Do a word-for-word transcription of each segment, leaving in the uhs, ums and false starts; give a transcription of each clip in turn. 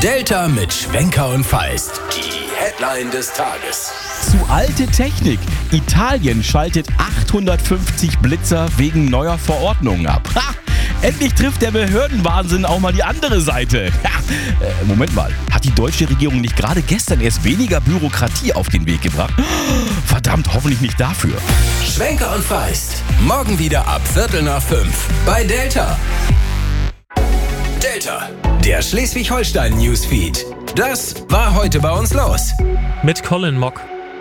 Delta mit Schwenker und Feist. Die Headline des Tages. Zu alte Technik. Italien schaltet achthundertfünfzig Blitzer wegen neuer Verordnungen ab. Ha! Endlich trifft der Behördenwahnsinn auch mal die andere Seite. Ha! Äh, Moment mal, hat die deutsche Regierung nicht gerade gestern erst weniger Bürokratie auf den Weg gebracht? Verdammt, hoffentlich nicht dafür. Schwenker und Feist. Morgen wieder ab Viertel nach fünf bei Delta. Delta, der Schleswig-Holstein-Newsfeed. Das war heute bei uns los. Mit Colin Mock.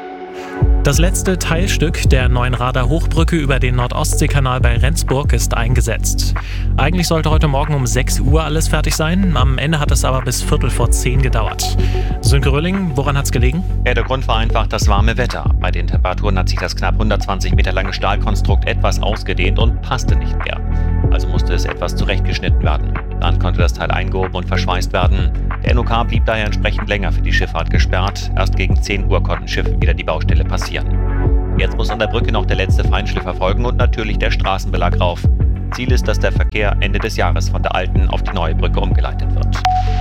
Das letzte Teilstück der neuen Radar-Hochbrücke über den Nord-Ostsee-Kanal bei Rendsburg ist eingesetzt. Eigentlich sollte heute Morgen um sechs Uhr alles fertig sein, am Ende hat es aber bis Viertel vor zehn gedauert. Sönke Rölling, woran hat's gelegen? Ja, der Grund war einfach das warme Wetter. Bei den Temperaturen hat sich das knapp hundertzwanzig Meter lange Stahlkonstrukt etwas ausgedehnt und passte nicht mehr. Also musste es etwas zurechtgeschnitten werden. Dann konnte das Teil eingehoben und verschweißt werden. Der N O K blieb daher entsprechend länger für die Schifffahrt gesperrt. Erst gegen zehn Uhr konnten Schiffe wieder die Baustelle passieren. Jetzt muss an der Brücke noch der letzte Feinschliff erfolgen und natürlich der Straßenbelag rauf. Ziel ist, dass der Verkehr Ende des Jahres von der alten auf die neue Brücke umgeleitet wird.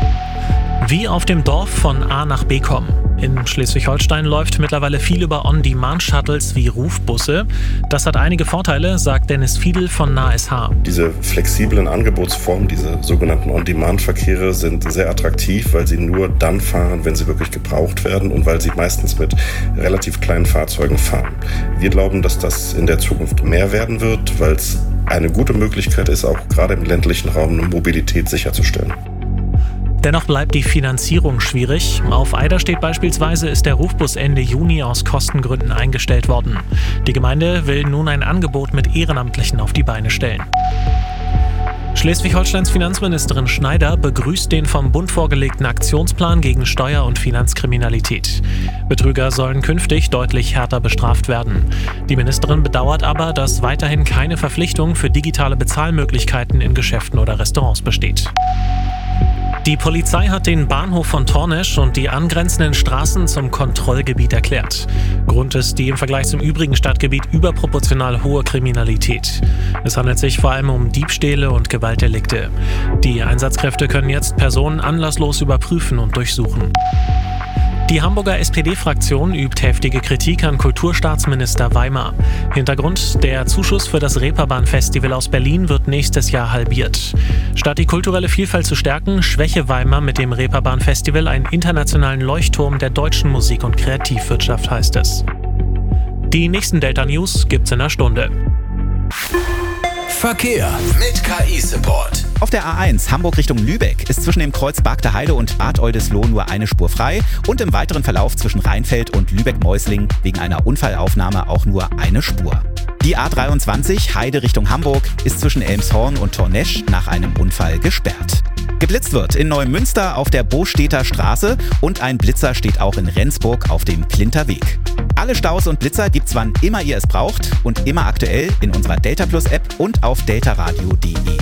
Wie auf dem Dorf von A nach B kommen. In Schleswig-Holstein läuft mittlerweile viel über On-Demand-Shuttles wie Rufbusse. Das hat einige Vorteile, sagt Dennis Fiedel von N A S H. Diese flexiblen Angebotsformen, diese sogenannten On-Demand-Verkehre sind sehr attraktiv, weil sie nur dann fahren, wenn sie wirklich gebraucht werden und weil sie meistens mit relativ kleinen Fahrzeugen fahren. Wir glauben, dass das in der Zukunft mehr werden wird, weil es eine gute Möglichkeit ist, auch gerade im ländlichen Raum eine Mobilität sicherzustellen. Dennoch bleibt die Finanzierung schwierig. Auf Eiderstedt beispielsweise ist der Rufbus Ende Juni aus Kostengründen eingestellt worden. Die Gemeinde will nun ein Angebot mit Ehrenamtlichen auf die Beine stellen. Schleswig-Holsteins Finanzministerin Schneider begrüßt den vom Bund vorgelegten Aktionsplan gegen Steuer- und Finanzkriminalität. Betrüger sollen künftig deutlich härter bestraft werden. Die Ministerin bedauert aber, dass weiterhin keine Verpflichtung für digitale Bezahlmöglichkeiten in Geschäften oder Restaurants besteht. Die Polizei hat den Bahnhof von Tornesch und die angrenzenden Straßen zum Kontrollgebiet erklärt. Grund ist die im Vergleich zum übrigen Stadtgebiet überproportional hohe Kriminalität. Es handelt sich vor allem um Diebstähle und Gewaltdelikte. Die Einsatzkräfte können jetzt Personen anlasslos überprüfen und durchsuchen. Die Hamburger S P D-Fraktion übt heftige Kritik an Kulturstaatsminister Weimar. Hintergrund: Der Zuschuss für das Reeperbahn-Festival aus Berlin wird nächstes Jahr halbiert. Statt die kulturelle Vielfalt zu stärken, schwäche Weimar mit dem Reeperbahn-Festival einen internationalen Leuchtturm der deutschen Musik- und Kreativwirtschaft, heißt es. Die nächsten Delta-News gibt's in einer Stunde. Verkehr mit K I-Support. Auf der A eins Hamburg Richtung Lübeck ist zwischen dem Kreuz Bargter Heide und Bad Oldesloe nur eine Spur frei und im weiteren Verlauf zwischen Rheinfeld und Lübeck-Meusling wegen einer Unfallaufnahme auch nur eine Spur. Die A dreiundzwanzig Heide Richtung Hamburg ist zwischen Elmshorn und Tornesch nach einem Unfall gesperrt. Geblitzt wird in Neumünster auf der Bostädter Straße und ein Blitzer steht auch in Rendsburg auf dem Plinter Weg. Alle Staus und Blitzer gibt's wann immer ihr es braucht und immer aktuell in unserer Delta Plus App und auf deltaradio punkt de.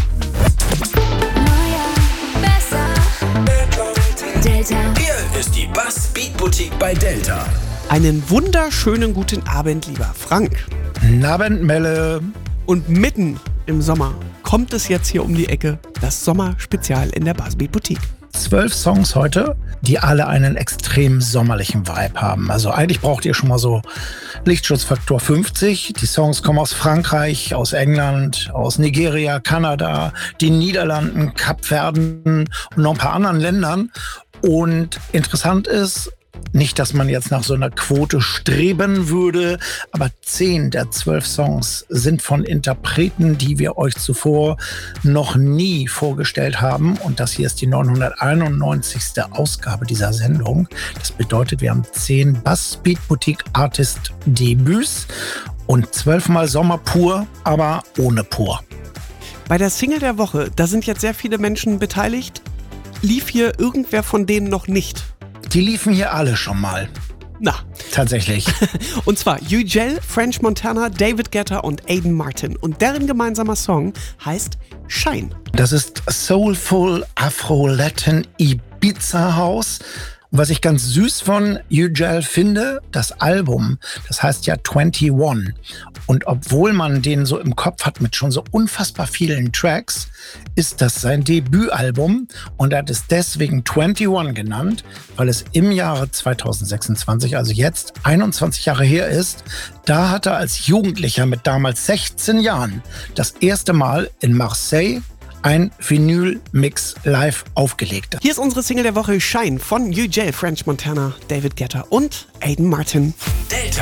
Delta. Hier ist die Bass Beat Boutique bei Delta. Einen wunderschönen guten Abend, lieber Frank. Guten Abend, Melle. Und mitten im Sommer kommt es jetzt hier um die Ecke, das Sommerspezial in der Bass Beat Boutique. Zwölf Songs heute, die alle einen extrem sommerlichen Vibe haben. Also eigentlich braucht ihr schon mal so Lichtschutzfaktor fünfzig. Die Songs kommen aus Frankreich, aus England, aus Nigeria, Kanada, den Niederlanden, Kapverden und noch ein paar anderen Ländern. Und interessant ist, nicht, dass man jetzt nach so einer Quote streben würde, aber zehn der zwölf Songs sind von Interpreten, die wir euch zuvor noch nie vorgestellt haben. Und das hier ist die neunhunderteinundneunzigste Ausgabe dieser Sendung. Das bedeutet, wir haben zehn Bass Beat Boutique Artist Debüts und zwölfmal Sommer pur, aber ohne pur. Bei der Single der Woche, da sind jetzt sehr viele Menschen beteiligt. Lief hier irgendwer von denen noch nicht? Die liefen hier alle schon mal. Na. Tatsächlich. Und zwar Ugel, French Montana, David Guetta und Aiden Martin. Und deren gemeinsamer Song heißt Shine. Das ist Soulful Afro-Latin Ibiza House. Und was ich ganz süß von Ugel finde, das Album, das heißt ja einundzwanzig. Und obwohl man den so im Kopf hat mit schon so unfassbar vielen Tracks, ist das sein Debütalbum. Und er hat es deswegen einundzwanzig genannt, weil es im Jahre zweitausendsechsundzwanzig, also jetzt einundzwanzig Jahre her ist. Da hat er als Jugendlicher mit damals sechzehn Jahren das erste Mal in Marseille ein Vinyl-Mix live aufgelegt. Hier ist unsere Single der Woche Shine von Ugel, French Montana, David Guetta und Aiden Martin. Delta.